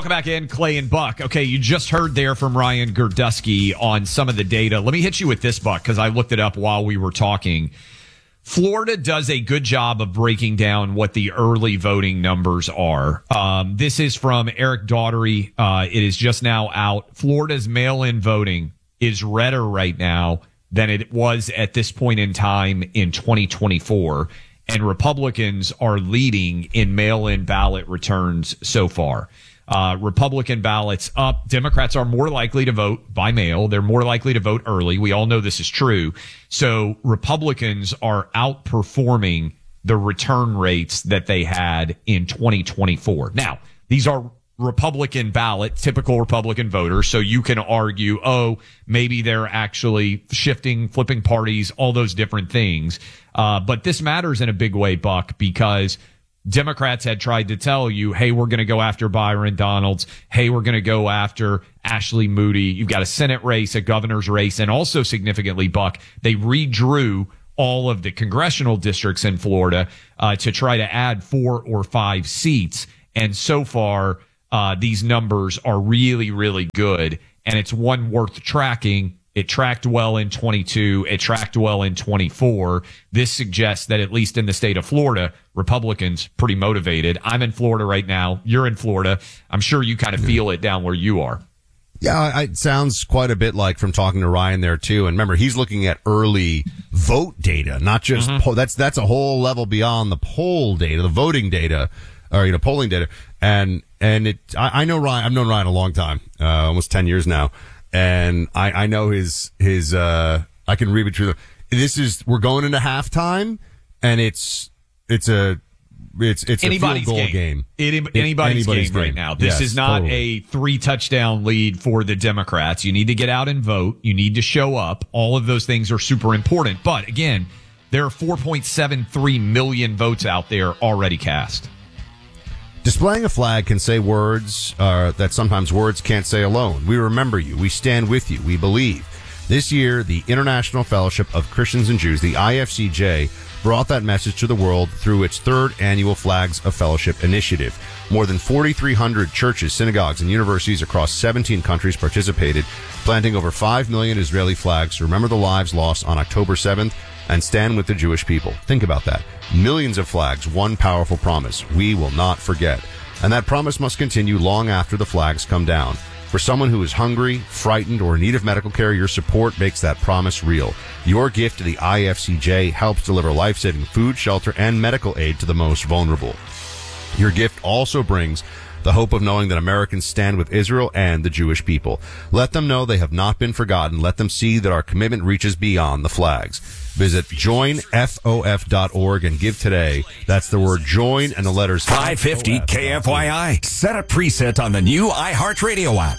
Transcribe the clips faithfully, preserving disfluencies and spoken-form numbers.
Welcome back in, Clay and Buck. Okay, you just heard there from Ryan Girdusky on some of the data. Let me hit you with this, Buck, because I looked it up while we were talking. Florida does a good job of breaking down what the early voting numbers are. Um, this is from Eric Daugherty. Uh, it is just now out. Florida's mail-in voting is redder right now than it was at this point in time in twenty twenty-four. And Republicans are leading in mail-in ballot returns so far. Uh, Republican ballots up. Democrats are more likely to vote by mail. They're more likely to vote early. We all know this is true. So Republicans are outperforming the return rates that they had in twenty twenty-four. Now, these are Republican ballot, typical Republican voters. So you can argue, oh, maybe they're actually shifting, flipping parties, all those different things. Uh, but this matters in a big way, Buck, because Democrats had tried to tell you, hey, we're going to go after Byron Donalds. Hey, we're going to go after Ashley Moody. You've got a Senate race, a governor's race, and also significantly, Buck, they redrew all of the congressional districts in Florida uh, to try to add four or five seats. And so far, uh, these numbers are really, really good. And it's one worth tracking. It tracked well in twenty-two. It tracked well in twenty-four. This suggests that at least in the state of Florida, Republicans pretty motivated. I'm in Florida right now. You're in Florida. I'm sure you kind of feel it down where you are. Yeah, it sounds quite a bit like from talking to Ryan there too. And remember, he's looking at early vote data, not just mm-hmm. poll. That's that's a whole level beyond the poll data, the voting data, or you know, polling data. And and it, I, I know Ryan. I've known Ryan a long time, uh, almost ten years now. And I, I know his, his, uh, I can read between them. This is, we're going into halftime and it's, it's a, it's, it's anybody's a field goal game. game. It, anybody's, anybody's game, game right now. This yes, is not totally. a three touchdown lead for the Democrats. You need to get out and vote. You need to show up. All of those things are super important. But again, there are four point seven three million votes out there already cast. Displaying a flag can say words uh, that sometimes words can't say alone. We remember you. We stand with you. We believe. This year, the International Fellowship of Christians and Jews, the I F C J, brought that message to the world through its third annual Flags of Fellowship initiative. More than forty-three hundred churches, synagogues, and universities across seventeen countries participated, planting over five million Israeli flags to remember the lives lost on October seventh and stand with the Jewish people. Think about that. Millions of flags, one powerful promise. We will not forget. And that promise must continue long after the flags come down. For someone who is hungry, frightened, or in need of medical care, your support makes that promise real. Your gift to the I F C J helps deliver life-saving food, shelter, and medical aid to the most vulnerable. Your gift also brings the hope of knowing that Americans stand with Israel and the Jewish people. Let them know they have not been forgotten. Let them see that our commitment reaches beyond the flags. Visit join f o f dot org and give today. That's the word join and the letters five fifty K F Y I. Set a preset on the new iHeartRadio app.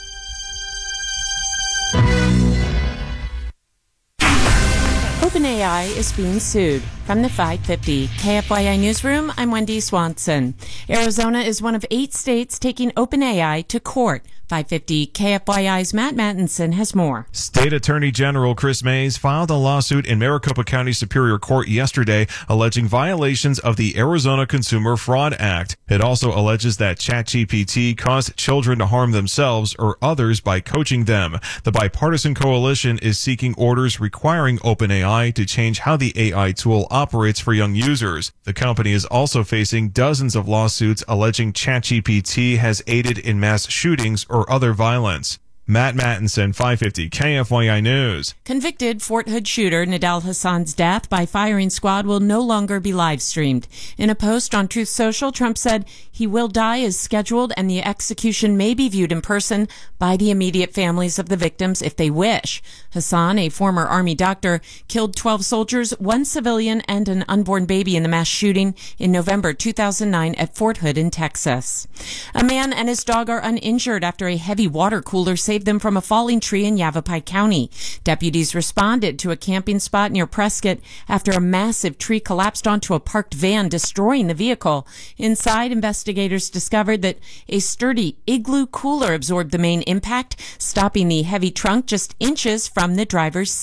OpenAI is being sued. From the five fifty K F Y I newsroom, I'm Wendy Swanson. Arizona is one of eight states taking OpenAI to court. five fifty K F Y I's Matt Mattinson has more. State Attorney General Chris Mays filed a lawsuit in Maricopa County Superior Court yesterday alleging violations of the Arizona Consumer Fraud Act. It also alleges that ChatGPT caused children to harm themselves or others by coaching them. The bipartisan coalition is seeking orders requiring OpenAI to change how the A I tool operates for young users. The company is also facing dozens of lawsuits alleging ChatGPT has aided in mass shootings or other violence. Matt Mattinson, five fifty K F Y I News. Convicted Fort Hood shooter Nidal Hassan's death by firing squad will no longer be live streamed. In a post on Truth Social, Trump said he will die as scheduled and the execution may be viewed in person by the immediate families of the victims if they wish. Hassan, a former Army doctor, killed twelve soldiers, one civilian, and an unborn baby in the mass shooting in November two thousand nine at Fort Hood in Texas. A man and his dog are uninjured after a heavy water cooler saved them from a falling tree in Yavapai County. Deputies responded to a camping spot near Prescott after a massive tree collapsed onto a parked van, destroying the vehicle. Inside, investigators discovered that a sturdy igloo cooler absorbed the main impact, stopping the heavy trunk just inches from the driver's seat.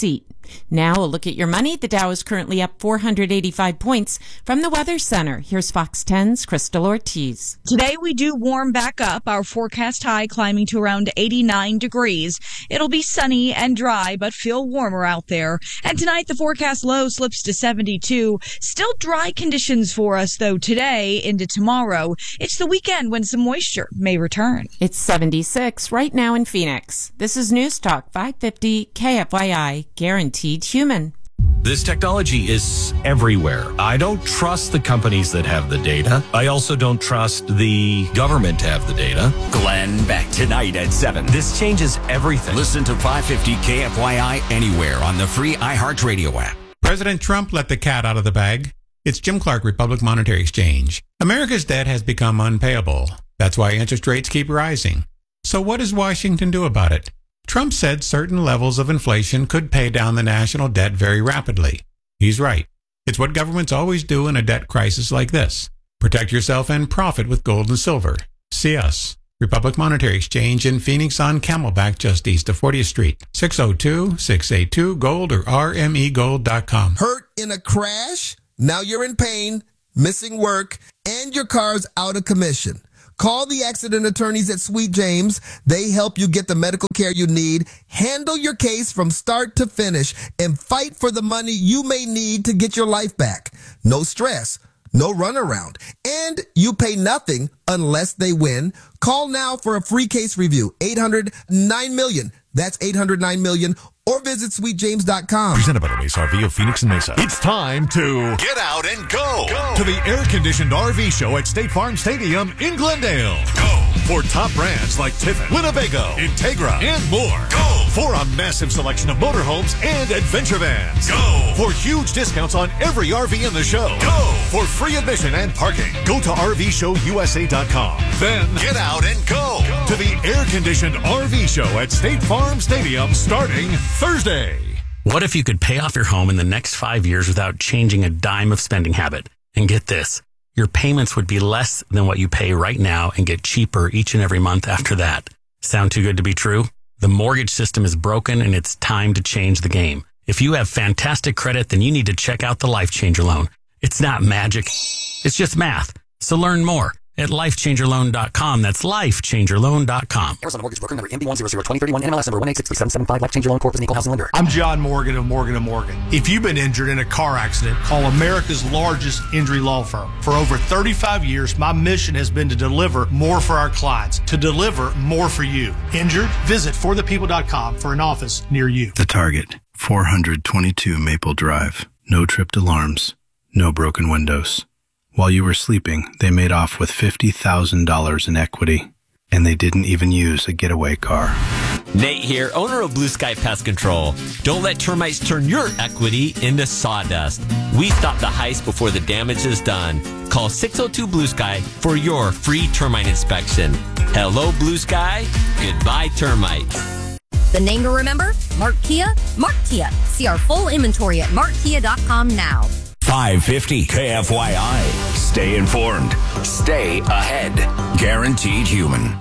Now a look at your money. The Dow is currently up four hundred eighty-five points. From the Weather Center, here's Fox ten's Crystal Ortiz. Today we do warm back up, our forecast high climbing to around eighty-nine degrees. It'll be sunny and dry, but feel warmer out there. And tonight the forecast low slips to seventy-two. Still dry conditions for us, though, today into tomorrow. It's the weekend when some moisture may return. It's seventy-six right now in Phoenix. This is News Talk five fifty K F Y I, guaranteed human. This technology is everywhere. I don't trust the companies that have the data. I also don't trust the government to have the data. Glenn Beck tonight at seven. This changes everything. Listen to five fifty K F Y I anywhere on the free iHeartRadio app. President Trump let the cat out of the bag. It's Jim Clark, Republic Monetary Exchange. America's debt has become unpayable. That's why interest rates keep rising. So what does Washington do about it? Trump said certain levels of inflation could pay down the national debt very rapidly. He's right. It's what governments always do in a debt crisis like this. Protect yourself and profit with gold and silver. See us. Republic Monetary Exchange in Phoenix on Camelback just east of fortieth Street. six oh two, six eight two, gold or R M E gold dot com. Hurt in a crash? Now you're in pain, missing work, and your car's out of commission. Call the accident attorneys at Sweet James. They help you get the medical care you need, handle your case from start to finish, and fight for the money you may need to get your life back. No stress, no runaround, and you pay nothing unless they win. Call now for a free case review. eight hundred nine million. That's eight hundred nine million. Or visit sweet james dot com. Presented by the Mesa R V of Phoenix and Mesa. It's time to Get out and go. go to the air-conditioned R V show at State Farm Stadium in Glendale. Go for top brands like Tiffin, Winnebago, Integra, and more. Go for a massive selection of motorhomes and adventure vans. Go for huge discounts on every R V in the show. Go for free admission and parking. Go to R V show U S A dot com. Then get out and go, go to the air-conditioned R V show at State Farm Stadium starting Thursday. What if you could pay off your home in the next five years without changing a dime of spending habit? And get this, your payments would be less than what you pay right now and get cheaper each and every month after that. Sound too good to be true? The mortgage system is broken and it's time to change the game. If you have fantastic credit, then you need to check out the Life Changer loan. It's not magic. It's just math. So learn more at life changer loan dot com. That's life changer loan dot com. Arizona Mortgage Broker number M B one zero zero two zero three one, N M L S number one eight six three seven seven five. Life Changer Loan Corp is an equal housing lender. I'm John Morgan of Morgan and Morgan. If you've been injured in a car accident, call America's largest injury law firm. For over thirty-five years, my mission has been to deliver more for our clients, to deliver more for you. Injured? Visit for the people dot com for an office near you. The Target, four twenty-two Maple Drive. No tripped alarms, no broken windows. While you were sleeping, they made off with fifty thousand dollars in equity, and they didn't even use a getaway car. Nate here, owner of Blue Sky Pest Control. Don't let termites turn your equity into sawdust. We stop the heist before the damage is done. Call six oh two Blue Sky for your free termite inspection. Hello, Blue Sky. Goodbye, termites. The name to remember? Mark Kia? Mark Kia. See our full inventory at mark kia dot com now. five fifty K F Y I. Stay informed. Stay ahead. Guaranteed human.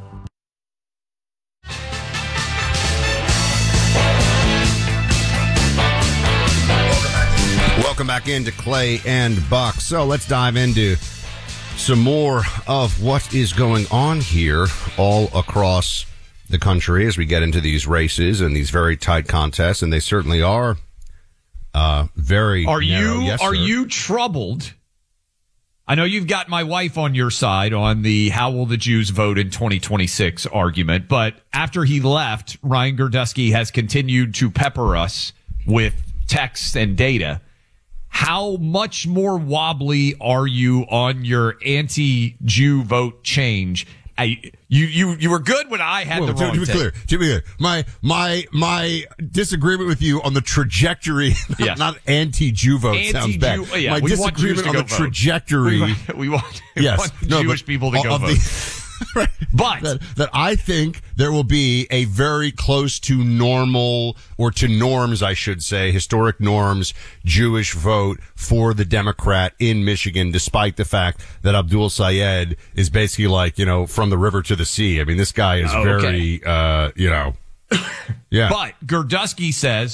Welcome back into Clay and Buck. So let's dive into some more of what is going on here all across the country as we get into these races and these very tight contests, and they certainly are uh, very Are narrow. you Yes, are sir. you troubled? I know you've got my wife on your side on the how will the Jews vote in twenty twenty-six argument, but after he left, Ryan Gerdusky has continued to pepper us with texts and data. How much more wobbly are you on your anti-Jew vote change? I, you, you, you were good when I had Well, the to, wrong to be take. clear, to be clear, my my my disagreement with you on the trajectory, not, Yes. not anti-Jew vote sounds bad. Anti-Jew- yeah, my we want Jews disagreement to on go the vote. trajectory. We want, we want, we yes, want the no, Jewish but people to go of vote. the- Right. But that, that I think there will be a very close to normal, or to norms, I should say, historic norms, Jewish vote for the Democrat in Michigan, despite the fact that Abdul Sayed is basically like, you know, from the river to the sea. I mean, this guy is Oh, very, okay. uh, you know, yeah. But Gerdusky says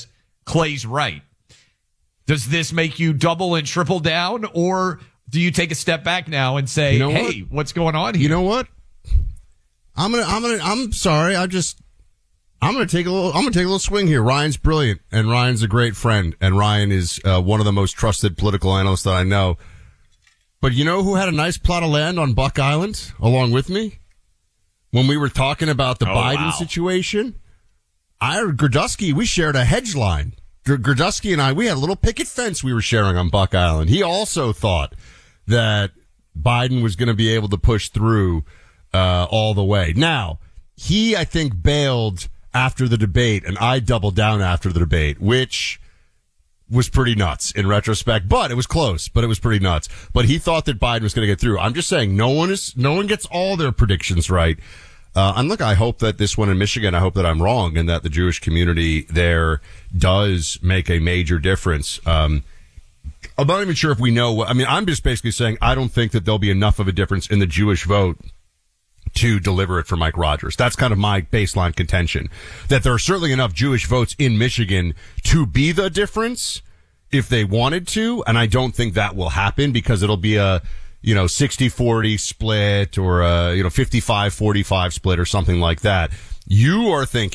Clay's right. Does this make you double and triple down, or do you take a step back now and say, You know hey, what? what's going on here? You know what? I'm gonna, I'm gonna, I'm sorry. I just, I'm gonna take a little, I'm gonna take a little swing here. Ryan's brilliant, and Ryan's a great friend, and Ryan is uh, one of the most trusted political analysts that I know. But you know who had a nice plot of land on Buck Island along with me when we were talking about the Oh, Biden wow. situation? I, Gurdusky, we shared a hedge line. Gur- Gurdusky and I, we had a little picket fence we were sharing on Buck Island. He also thought that Biden was going to be able to push through uh, all the way. Now, he, I think, bailed after the debate, and I doubled down after the debate, which was pretty nuts in retrospect, but it was close, but it was pretty nuts. But he thought that Biden was going to get through. I'm just saying, no one is, no one gets all their predictions right. Uh, and look, I hope that this one in Michigan, I hope that I'm wrong and that the Jewish community there does make a major difference. Um, I'm not even sure if we know what, I mean, I'm just basically saying I don't think that there'll be enough of a difference in the Jewish vote to deliver it for Mike Rogers. That's kind of my baseline contention, that there are certainly enough Jewish votes in Michigan to be the difference if they wanted to. And I don't think that will happen because it'll be a, you know, sixty forty split or a, you know, fifty-five forty-five split or something like that. You are thinking